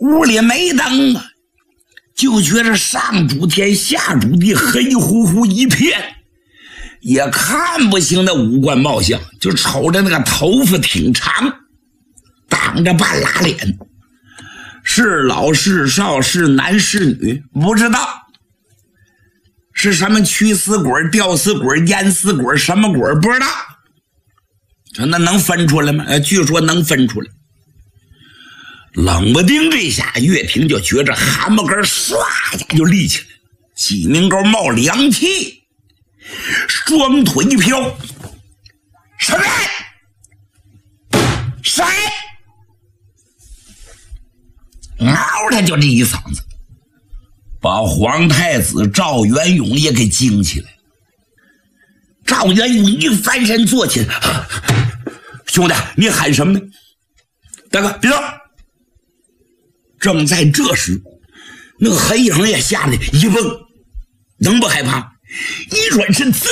屋里没灯啊，就觉着上主天下主地黑乎乎一片，也看不清那五官貌相，就瞅着那个头发挺长，挡着半拉脸，是老是少，是男是女不知道，是什么驱死鬼、吊死鬼、淹死鬼，什么鬼不知道。这那能分出来吗？据说能分出来。冷不丁这下，岳平就觉着汗毛根唰一下就立起来，鸡鸣沟冒凉气，双腿一飘，什么？谁？嗷的就这一嗓子，把皇太子赵元永也给惊起来。赵元永一翻身坐起来，兄弟，你喊什么呢？大哥，别动！正在这时，那个黑影也吓得一蹦，能不害怕？一转身，滋